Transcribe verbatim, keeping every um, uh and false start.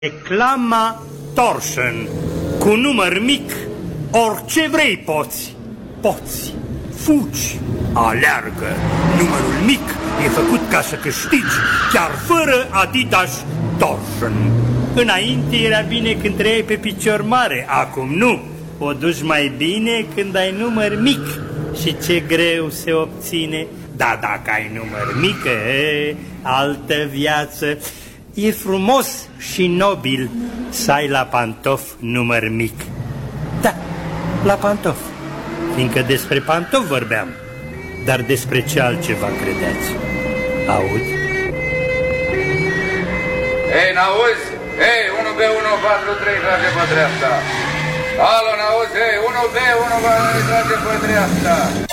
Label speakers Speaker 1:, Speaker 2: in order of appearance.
Speaker 1: Reclama Torsion. Cu număr mic, orice vrei poți. Poți, fugi, aleargă. Numărul mic e făcut ca să câștigi, chiar fără Adidas Torsion. Înainte era bine când trăiai pe picior mare, acum nu. O duci mai bine când ai număr mic. Și ce greu se obține. Da, dacă ai număr mic, e, altă viață. E frumos și nobil să ai la pantof număr mic. Da, la pantof, fiindcă despre pantof vorbeam. Dar despre ce altceva credeți? Aud?
Speaker 2: Ei, n-auzi? Ei, unu B unu patru trei trage pe dreapta. Alo, n-auzi? Ei, unu B unu patru trei trage pe dreapta.